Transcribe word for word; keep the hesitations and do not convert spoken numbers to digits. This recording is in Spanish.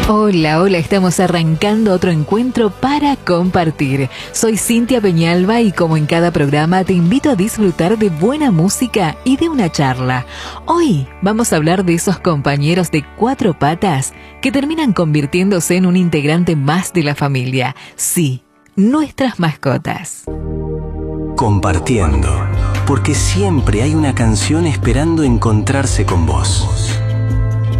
Hola, hola, estamos arrancando otro encuentro para compartir. Soy Cintia Peñalba y como en cada programa te invito a disfrutar de buena música y de una charla. Hoy vamos a hablar de esos compañeros de cuatro patas que terminan convirtiéndose en un integrante más de la familia. Sí, nuestras mascotas. Compartiendo, porque siempre hay una canción esperando encontrarse con vos.